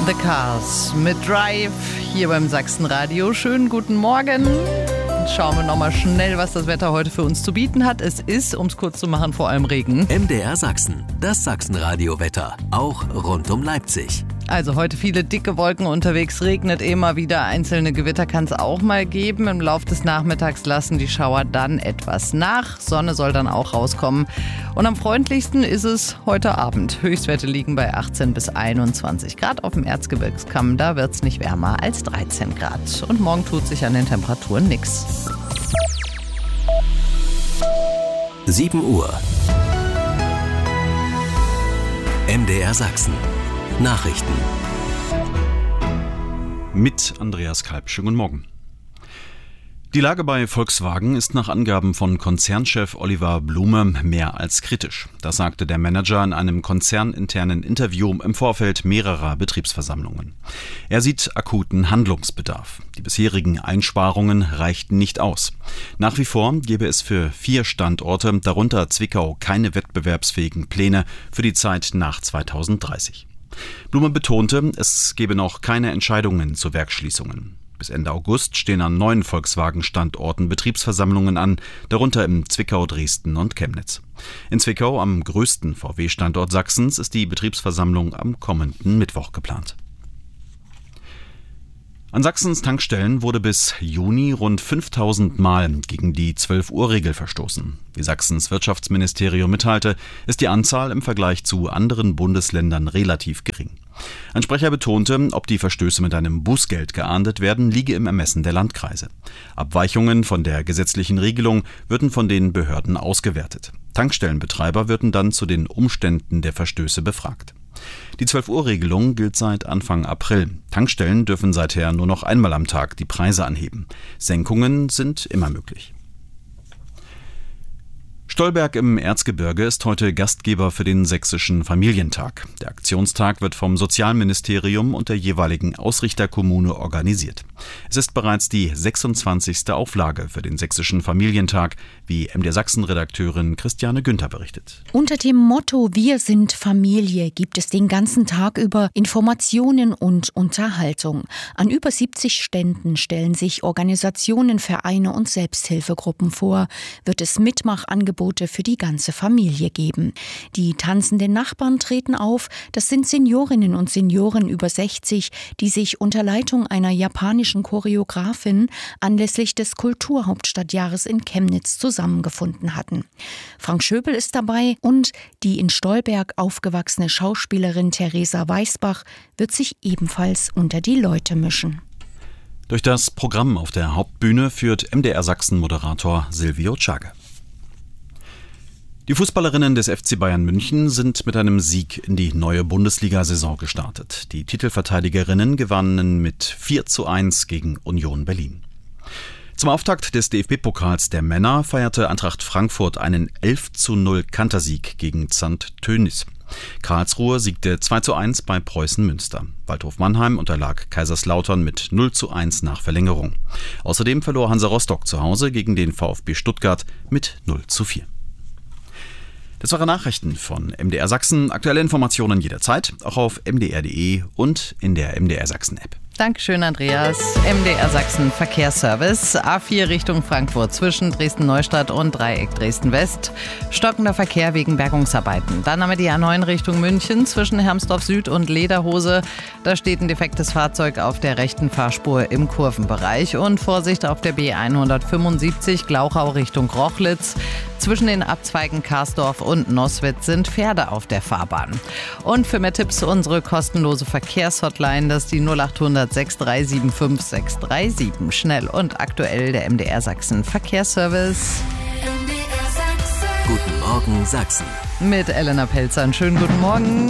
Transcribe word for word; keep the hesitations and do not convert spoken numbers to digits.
The Cars mit Drive hier beim Sachsenradio. Schönen guten Morgen. Schauen wir nochmal schnell, was das Wetter heute für uns zu bieten hat. Es ist, um es kurz zu machen, vor allem Regen. M D R Sachsen, das Sachsenradio-Wetter, auch rund um Leipzig. Also heute viele dicke Wolken unterwegs, regnet immer wieder. Einzelne Gewitter kann es auch mal geben. Im Laufe des Nachmittags lassen die Schauer dann etwas nach. Sonne soll dann auch rauskommen. Und am freundlichsten ist es heute Abend. Höchstwerte liegen bei achtzehn bis einundzwanzig Grad. Auf dem Erzgebirgskamm, da wird es nicht wärmer als dreizehn Grad. Und morgen tut sich an den Temperaturen nichts. sieben Uhr. M D R Sachsen. Nachrichten. Mit Andreas Kalb. Schönen guten Morgen. Die Lage bei Volkswagen ist nach Angaben von Konzernchef Oliver Blume mehr als kritisch. Das sagte der Manager in einem konzerninternen Interview im Vorfeld mehrerer Betriebsversammlungen. Er sieht akuten Handlungsbedarf. Die bisherigen Einsparungen reichten nicht aus. Nach wie vor gäbe es für vier Standorte, darunter Zwickau, keine wettbewerbsfähigen Pläne für die Zeit nach zweitausenddreißig. Blume betonte, es gebe noch keine Entscheidungen zu Werksschließungen. Bis Ende August stehen an neun Volkswagen-Standorten Betriebsversammlungen an, darunter im Zwickau, Dresden und Chemnitz. In Zwickau, am größten V W-Standort Sachsens, ist die Betriebsversammlung am kommenden Mittwoch geplant. An Sachsens Tankstellen wurde bis Juni rund fünftausend Mal gegen die zwölf-Uhr-Regel verstoßen. Wie Sachsens Wirtschaftsministerium mitteilte, ist die Anzahl im Vergleich zu anderen Bundesländern relativ gering. Ein Sprecher betonte, ob die Verstöße mit einem Bußgeld geahndet werden, liege im Ermessen der Landkreise. Abweichungen von der gesetzlichen Regelung würden von den Behörden ausgewertet. Tankstellenbetreiber würden dann zu den Umständen der Verstöße befragt. Die zwölf-Uhr-Regelung gilt seit Anfang April. Tankstellen dürfen seither nur noch einmal am Tag die Preise anheben. Senkungen sind immer möglich. Stolberg im Erzgebirge ist heute Gastgeber für den Sächsischen Familientag. Der Aktionstag wird vom Sozialministerium und der jeweiligen Ausrichterkommune organisiert. Es ist bereits die sechsundzwanzigste Auflage für den Sächsischen Familientag, wie M D R Sachsen-Redakteurin Christiane Günther berichtet. Unter dem Motto Wir sind Familie gibt es den ganzen Tag über Informationen und Unterhaltung. An über siebzig Ständen stellen sich Organisationen, Vereine und Selbsthilfegruppen vor. Wird es Mitmachangebote für die ganze Familie geben. Die tanzenden Nachbarn treten auf. Das sind Seniorinnen und Senioren über sechzig, die sich unter Leitung einer japanischen Choreografin anlässlich des Kulturhauptstadtjahres in Chemnitz zusammengefunden hatten. Frank Schöbel ist dabei und die in Stolberg aufgewachsene Schauspielerin Theresa Weißbach wird sich ebenfalls unter die Leute mischen. Durch das Programm auf der Hauptbühne führt M D R Sachsen-Moderator Silvio Czage. Die Fußballerinnen des F C Bayern München sind mit einem Sieg in die neue Bundesliga-Saison gestartet. Die Titelverteidigerinnen gewannen mit vier zu eins gegen Union Berlin. Zum Auftakt des D F B-Pokals der Männer feierte Eintracht Frankfurt einen elf zu null Kantersieg gegen Xant Tönis. Karlsruhe siegte zwei zu eins bei Preußen Münster. Waldhof Mannheim unterlag Kaiserslautern mit null zu eins nach Verlängerung. Außerdem verlor Hansa Rostock zu Hause gegen den VfB Stuttgart mit null zu vier. Das waren Nachrichten von M D R Sachsen. Aktuelle Informationen jederzeit, auch auf m d r punkt d e und in der M D R Sachsen App. Dankeschön, Andreas. M D R Sachsen Verkehrsservice. A vier Richtung Frankfurt zwischen Dresden-Neustadt und Dreieck Dresden-West. Stockender Verkehr wegen Bergungsarbeiten. Dann haben wir die A neun Richtung München zwischen Hermsdorf Süd und Lederhose. Da steht ein defektes Fahrzeug auf der rechten Fahrspur im Kurvenbereich. Und Vorsicht auf der B hundertfünfundsiebzig Glauchau Richtung Rochlitz. Zwischen den Abzweigen Karsdorf und Noswitz sind Pferde auf der Fahrbahn. Und für mehr Tipps unsere kostenlose Verkehrshotline, das ist die null acht hundert sechs drei sieben fünf sechs drei sieben. Schnell und aktuell der M D R Sachsen Verkehrsservice. Guten Morgen Sachsen. Mit Elena Pelzer. Schönen guten Morgen.